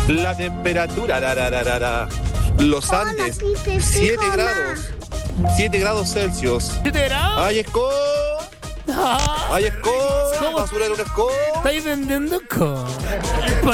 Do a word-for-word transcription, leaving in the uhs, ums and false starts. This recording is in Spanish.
La temperatura, ra, ra, ra, ra, ra. Los Hola, Andes, Pipe, sí, siete mamá. grados. siete grados Celsius. ¿Siete grados? ¡Ay, escoba! Ah, ¡Ay, escoba! ¿Cómo? ¡Basura en una escoba! ¿Estáis vendiendo con?